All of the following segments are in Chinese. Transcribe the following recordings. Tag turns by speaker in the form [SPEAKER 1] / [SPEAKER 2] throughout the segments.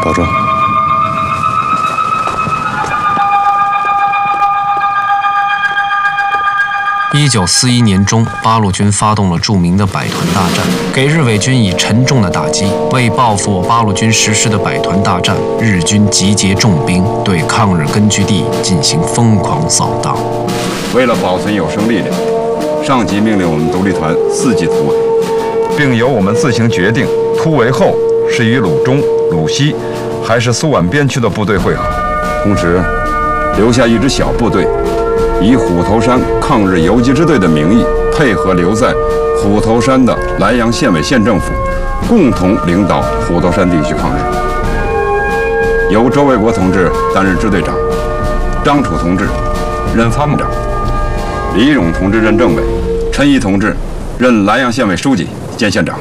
[SPEAKER 1] 保重。
[SPEAKER 2] 1941年中，八路军发动了著名的百团大战，给日伪军以沉重的打击。为报复我八路军实施的百团大战，日军集结重兵，对抗日根据地进行疯狂扫荡。
[SPEAKER 3] 为了保存有生力量，上级命令我们独立团4级突围，并由我们自行决定突围后是与鲁中、鲁西还是苏皖边区的部队会合，同时留下一支小部队，以虎头山抗日游击支队的名义，配合留在虎头山的莱阳县委县政府，共同领导虎头山地区抗日。由周卫国同志担任支队长，张楚同志任参谋长，李勇同志任政委，陈毅同志任莱阳县委书记兼县长。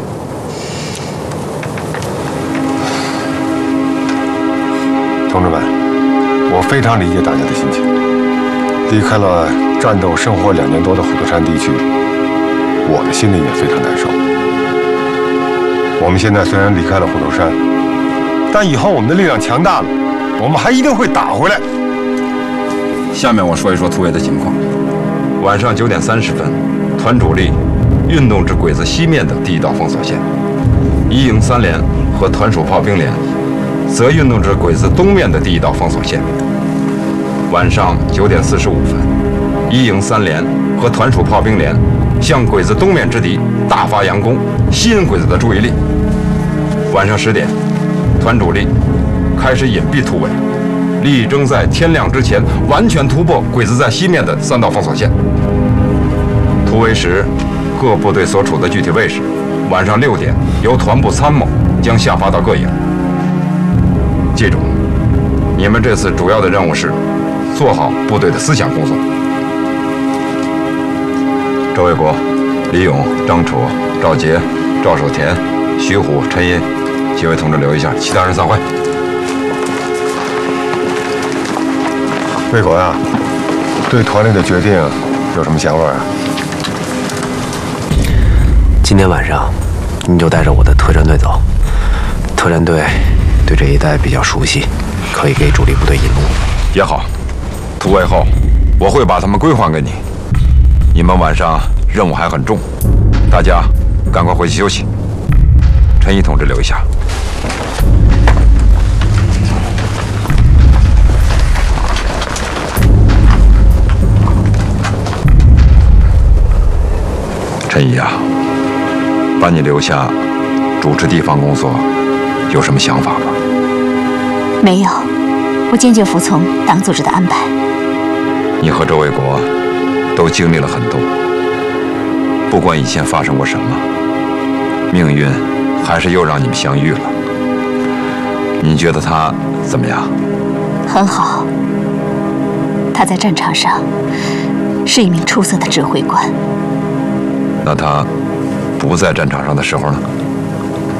[SPEAKER 1] 同志们，我非常理解大家的心情。离开了战斗生活2年多的虎头山地区，我的心里也非常难受。我们现在虽然离开了虎头山，但以后我们的力量强大了，我们还一定会打回来。
[SPEAKER 3] 下面我说一说突围的情况。晚上9点30分，团主力运动至鬼子西面的第1道封锁线，1营3连和团属炮兵连则运动至鬼子东面的第1道封锁线。晚上9点45分，1营3连和团属炮兵连向鬼子东面之敌大发佯攻，吸引鬼子的注意力。晚上10点，团主力开始隐蔽突围，力争在天亮之前完全突破鬼子在西面的3道封锁线。突围时，各部队所处的具体位置，晚上6点由团部参谋将下发到各营。记住，你们这次主要的任务是做好部队的思想工作。周卫国、李勇、张楚、赵杰、赵守田、徐虎、陈寅几位同志留一下，其他人散会。
[SPEAKER 1] 卫国呀，对团里的决定有什么想法啊？
[SPEAKER 2] 今天晚上，你就带着我的特战队走。特战队对这一带比较熟悉，可以给主力部队引路。
[SPEAKER 3] 也好，突围后我会把他们归还给你。你们晚上任务还很重，大家赶快回去休息。陈毅同志留一下。陈毅啊，把你留下主持地方工作，有什么想法吗？
[SPEAKER 4] 没有，我坚决服从党组织的安排。
[SPEAKER 3] 你和周卫国都经历了很多，不管以前发生过什么，命运还是又让你们相遇了。你觉得他怎么样？
[SPEAKER 4] 很好，他在战场上是一名出色的指挥官。
[SPEAKER 3] 那他不在战场上的时候呢？